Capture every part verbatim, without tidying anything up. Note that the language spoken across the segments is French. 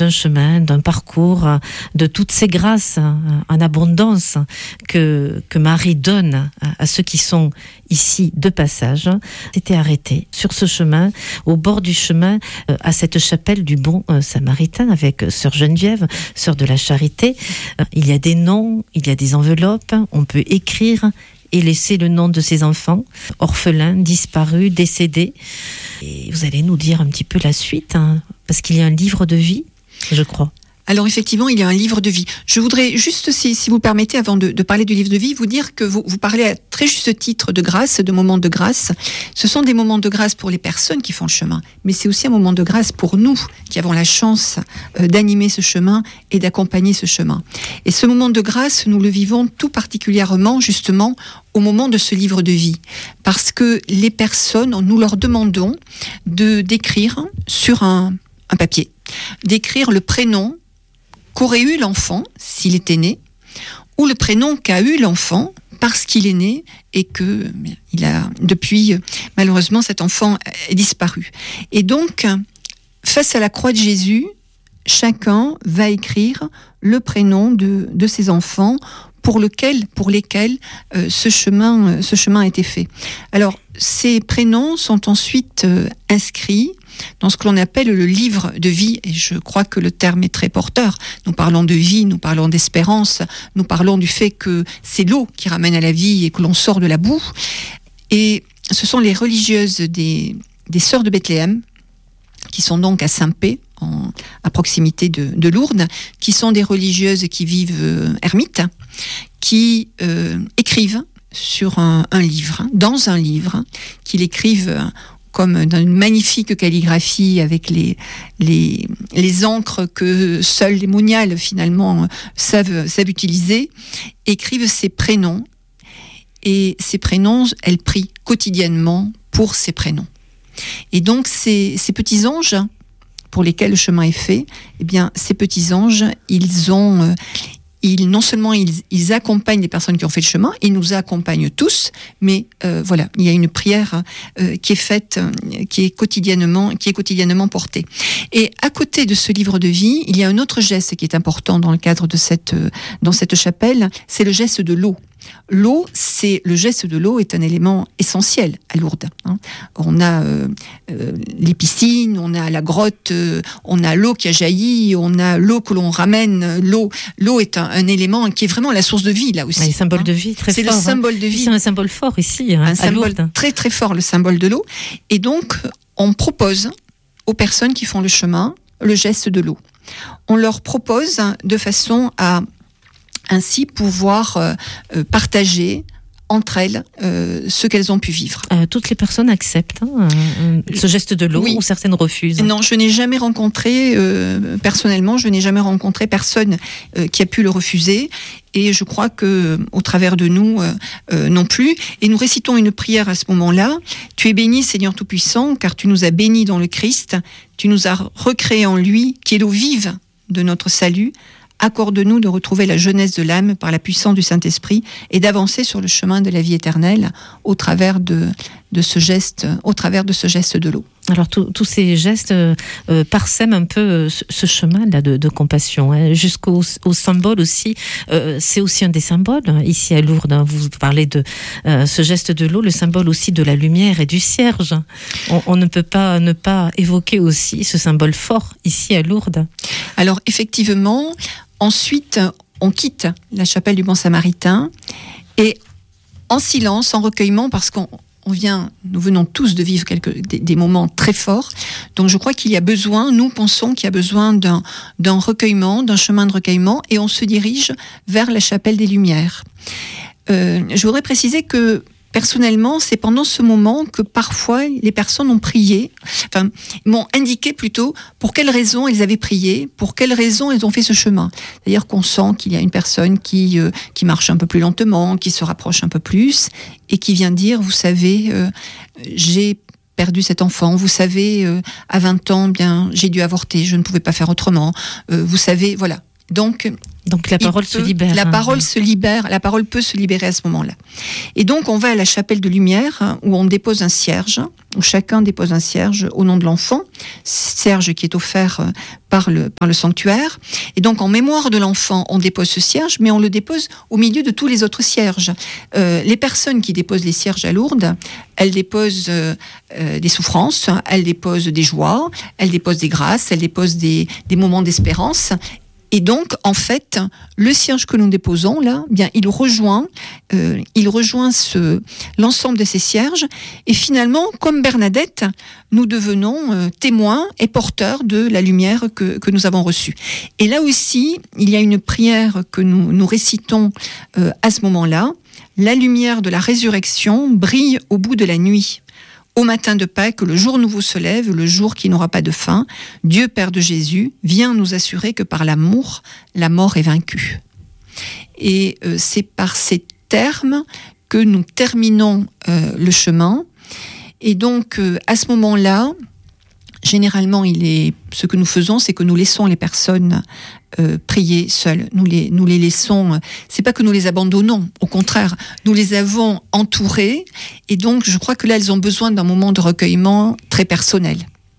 d'un chemin, d'un parcours, de toutes ces grâces en abondance que, que Marie donne à, à ceux qui sont ici de passage, s'était arrêté sur ce chemin, au bord du chemin, euh, à cette chapelle du Bon euh, Samaritain, avec Sœur Geneviève, Sœur de la Charité. Euh, il y a des noms, il y a des enveloppes, on peut écrire et laisser le nom de ses enfants, orphelins, disparus, décédés. Et vous allez nous dire un petit peu la suite, hein, parce qu'il y a un livre de vie, je crois. Alors effectivement, il y a un livre de vie. Je voudrais juste, si, si vous permettez, avant de, de parler du livre de vie, vous dire que vous, vous parlez à très juste titre de grâce, de moments de grâce. Ce sont des moments de grâce pour les personnes qui font le chemin, mais c'est aussi un moment de grâce pour nous qui avons la chance euh, d'animer ce chemin et d'accompagner ce chemin. Et ce moment de grâce, nous le vivons tout particulièrement justement au moment de ce livre de vie, parce que les personnes, nous leur demandons de d'écrire sur un, un papier, d'écrire le prénom qu'aurait eu l'enfant s'il était né, ou le prénom qu'a eu l'enfant parce qu'il est né et que il a depuis malheureusement cet enfant est disparu. Et donc face à la croix de Jésus, chacun va écrire le prénom de, de ses enfants pour lequel, pour lesquels euh, ce chemin, euh, ce chemin a été fait. Alors ces prénoms sont ensuite euh, inscrits dans ce que l'on appelle le livre de vie, et je crois que le terme est très porteur. Nous parlons de vie, nous parlons d'espérance, nous parlons du fait que c'est l'eau qui ramène à la vie et que l'on sort de la boue. Et ce sont les religieuses des, des Sœurs de Bethléem, qui sont donc à Saint-Pé, en, à proximité de, de Lourdes, qui sont des religieuses qui vivent euh, ermites, qui euh, écrivent sur un, un livre, dans un livre, qu'ils écrivent comme dans une magnifique calligraphie avec les, les, les encres que seuls les moniales finalement savent, savent utiliser, écrivent ces prénoms. Et ces prénoms, elles prient quotidiennement pour ces prénoms. Et donc ces, ces petits anges pour lesquels le chemin est fait, eh bien ces petits anges, ils ont... Euh, Ils, non seulement ils, ils accompagnent les personnes qui ont fait le chemin, ils nous accompagnent tous, mais euh, voilà, il y a une prière euh, qui est faite, euh, qui est quotidiennement, qui est quotidiennement portée. Et à côté de ce livre de vie, il y a un autre geste qui est important dans le cadre de cette, euh, dans cette chapelle, c'est le geste de l'eau. L'eau, c'est le geste de l'eau est un élément essentiel à Lourdes. Hein. On a euh, euh, les piscines, on a la grotte, euh, on a l'eau qui a jailli, on a l'eau que l'on ramène. L'eau, l'eau est un, un élément qui est vraiment la source de vie là aussi. Ouais, symbole hein. de vie très c'est fort. C'est le symbole hein. de vie. C'est un symbole fort ici. Hein, un à symbole Lourdes. très très fort, le symbole de l'eau. Et donc, on propose aux personnes qui font le chemin le geste de l'eau. On leur propose de façon à ainsi pouvoir euh, euh, partager entre elles euh, ce qu'elles ont pu vivre. Euh, toutes les personnes acceptent hein, euh, ce geste de l'eau oui. ou certaines refusent? Non, je n'ai jamais rencontré, euh, personnellement, je n'ai jamais rencontré personne euh, qui a pu le refuser. Et je crois que, au travers de nous, euh, euh, non plus. Et nous récitons une prière à ce moment-là. Tu es béni, Seigneur Tout-Puissant, car tu nous as bénis dans le Christ. Tu nous as recréés en lui, qui est l'eau vive de notre salut. Accorde-nous de retrouver la jeunesse de l'âme par la puissance du Saint-Esprit et d'avancer sur le chemin de la vie éternelle au travers de, de ce geste, au travers de ce geste de l'eau. Alors tous ces gestes euh, parsèment un peu euh, ce, ce chemin-là de, de compassion, hein, jusqu'au au symbole aussi. Euh, c'est aussi un des symboles hein, ici à Lourdes. Hein, vous parlez de euh, ce geste de l'eau, le symbole aussi de la lumière et du cierge. On, on ne peut pas ne pas évoquer aussi ce symbole fort ici à Lourdes. Alors effectivement, ensuite on quitte la chapelle du Bon Samaritain et en silence, en recueillement, parce qu'on On vient, nous venons tous de vivre quelques, des, des moments très forts. Donc je crois qu'il y a besoin, nous pensons qu'il y a besoin d'un, d'un recueillement, d'un chemin de recueillement, et on se dirige vers la chapelle des Lumières. Euh, je voudrais préciser que personnellement, c'est pendant ce moment que parfois les personnes ont prié, enfin, m'ont indiqué plutôt pour quelles raisons elles avaient prié, pour quelles raisons elles ont fait ce chemin. C'est-à-dire qu'on sent qu'il y a une personne qui, euh, qui marche un peu plus lentement, qui se rapproche un peu plus, et qui vient dire, vous savez, euh, j'ai perdu cet enfant, vous savez, euh, à vingt ans, bien, j'ai dû avorter, je ne pouvais pas faire autrement, euh, vous savez, voilà. Donc, Donc la parole peut, se libère. La hein, parole oui. se libère, la parole peut se libérer à ce moment-là. Et donc on va à la chapelle de lumière hein, où on dépose un cierge, où chacun dépose un cierge au nom de l'enfant, cierge qui est offert par le, par le sanctuaire. Et donc en mémoire de l'enfant, on dépose ce cierge, mais on le dépose au milieu de tous les autres cierges. Euh, les personnes qui déposent les cierges à Lourdes, elles déposent euh, euh, des souffrances, elles déposent des joies, elles déposent des grâces, elles déposent des, des moments d'espérance. Et donc, en fait, le cierge que nous déposons là, bien, il rejoint, euh, il rejoint ce, l'ensemble de ces cierges. Et finalement, comme Bernadette, nous devenons euh, témoins et porteurs de la lumière que, que nous avons reçue. Et là aussi, il y a une prière que nous, nous récitons euh, à ce moment-là. La lumière de la résurrection brille au bout de la nuit. Au matin de Pâques, le jour nouveau se lève, le jour qui n'aura pas de fin. Dieu, Père de Jésus, vient nous assurer que par l'amour, la mort est vaincue. Et euh, c'est par ces termes que nous terminons euh, le chemin. Et donc, euh, à ce moment-là, généralement, il est, ce que nous faisons, c'est que nous laissons les personnes euh, prier seules. Nous les, nous les laissons. C'est pas que nous les abandonnons. Au contraire, nous les avons entourées. Et donc, je crois que là, elles ont besoin d'un moment de recueillement très personnel.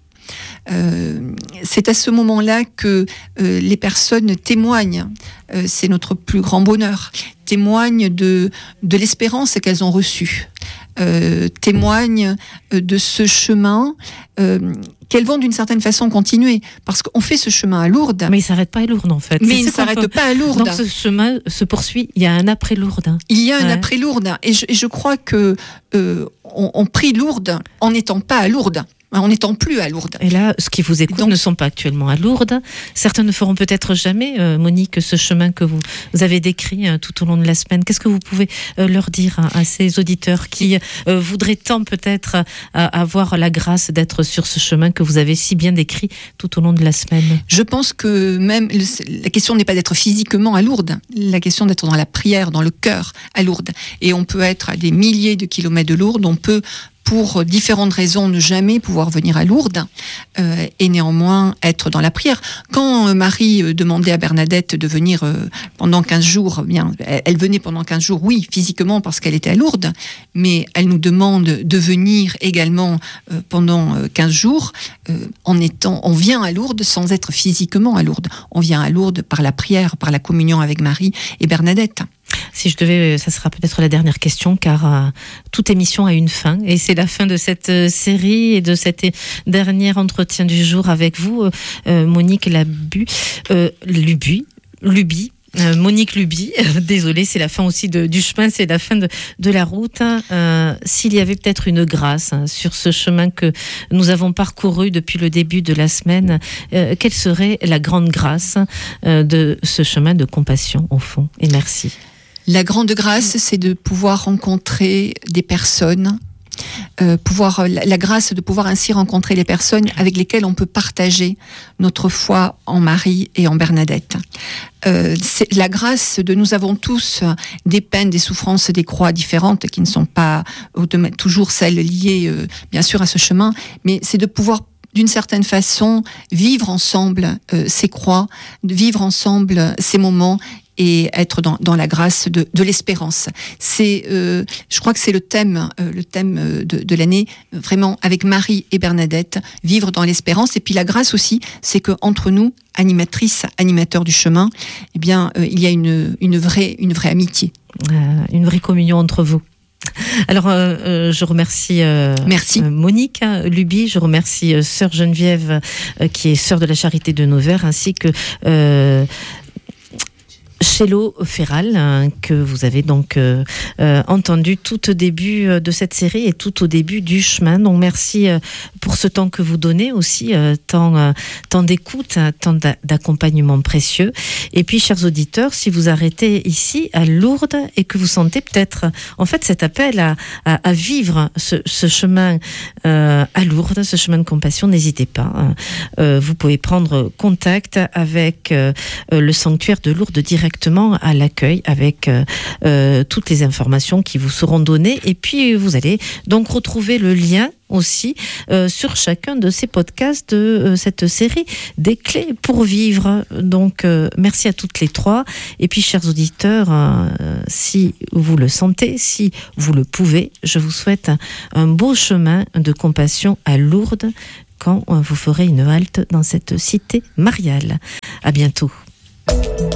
Euh, c'est à ce moment-là que euh, les personnes témoignent. Euh, c'est notre plus grand bonheur. Témoignent de de l'espérance qu'elles ont reçue. Euh, témoignent de ce chemin euh, qu'elles vont d'une certaine façon continuer, parce qu'on fait ce chemin à Lourdes. Mais il ne s'arrête pas à Lourdes en fait. Mais il ne s'arrête peut... pas à Lourdes. Donc ce chemin se poursuit, il y a un après Lourdes. Il y a un ouais. après Lourdes, et je, et je crois que euh, on, on prie Lourdes en n'étant pas à Lourdes. En n'étant plus à Lourdes. Et là, ceux qui vous écoutent donc, ne sont pas actuellement à Lourdes. Certains ne feront peut-être jamais, euh, Monique, ce chemin que vous, vous avez décrit euh, tout au long de la semaine. Qu'est-ce que vous pouvez euh, leur dire hein, à ces auditeurs qui euh, voudraient tant peut-être euh, avoir la grâce d'être sur ce chemin que vous avez si bien décrit tout au long de la semaine? Je pense que même la question n'est pas d'être physiquement à Lourdes. La question d'être dans la prière, dans le cœur à Lourdes. Et on peut être à des milliers de kilomètres de Lourdes. On peut pour différentes raisons, ne jamais pouvoir venir à Lourdes euh, et néanmoins être dans la prière. Quand euh, Marie euh, demandait à Bernadette de venir euh, pendant quinze jours, bien, elle, elle venait pendant quinze jours, oui, physiquement parce qu'elle était à Lourdes, mais elle nous demande de venir également euh, pendant euh, quinze jours, euh, en étant, on vient à Lourdes sans être physiquement à Lourdes. On vient à Lourdes par la prière, par la communion avec Marie et Bernadette. Si je devais, ça sera peut-être la dernière question, car euh, toute émission a une fin, et c'est la fin de cette euh, série et de cet dernier entretien du jour avec vous, euh, Monique Labu, euh, Lubu, Luby. Euh, Monique Luby, euh, désolée, c'est la fin aussi de, du chemin, c'est la fin de, de la route. Euh, s'il y avait peut-être une grâce hein, sur ce chemin que nous avons parcouru depuis le début de la semaine, euh, quelle serait la grande grâce euh, de ce chemin de compassion au fond? Et merci. La grande grâce, c'est de pouvoir rencontrer des personnes, euh, pouvoir la, la grâce de pouvoir ainsi rencontrer les personnes avec lesquelles on peut partager notre foi en Marie et en Bernadette. Euh, c'est la grâce de nous avons tous des peines, des souffrances, des croix différentes qui ne sont pas toujours celles liées, euh, bien sûr, à ce chemin, mais c'est de pouvoir d'une certaine façon vivre ensemble euh, ces croix, de vivre ensemble ces moments et être dans, dans la grâce de, de l'espérance. C'est, euh, je crois que c'est le thème, euh, le thème de, de l'année, vraiment avec Marie et Bernadette, vivre dans l'espérance. Et puis la grâce aussi, c'est que entre nous, animatrices, animateurs du chemin, eh bien, euh, il y a une, une vraie, une vraie amitié, euh, une vraie communion entre vous. Alors, euh, euh, je remercie euh, Merci. Euh, Monique hein, Luby, je remercie euh, sœur Geneviève, euh, qui est sœur de la Charité de Nevers, ainsi que euh, Chello Ferral, hein, que vous avez donc euh, euh, entendu tout au début de cette série et tout au début du chemin. Donc merci euh, pour ce temps que vous donnez aussi, euh, tant, euh, tant d'écoute, hein, tant d'accompagnement précieux. Et puis, chers auditeurs, si vous arrêtez ici à Lourdes et que vous sentez peut-être en fait cet appel à, à, à vivre ce, ce chemin euh, à Lourdes, ce chemin de compassion, n'hésitez pas. Hein. Euh, vous pouvez prendre contact avec euh, le sanctuaire de Lourdes direct directement à l'accueil avec euh, euh, toutes les informations qui vous seront données. Et puis, vous allez donc retrouver le lien aussi euh, sur chacun de ces podcasts de euh, cette série des clés pour vivre. Donc euh, merci à toutes les trois. Et puis chers auditeurs, euh, si vous le sentez, si vous le pouvez, je vous souhaite un, un beau chemin de compassion à Lourdes quand euh, vous ferez une halte dans cette cité mariale. À bientôt.